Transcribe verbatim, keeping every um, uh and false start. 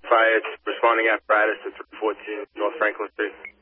fire responding apparatus to three fourteen North Franklin Street.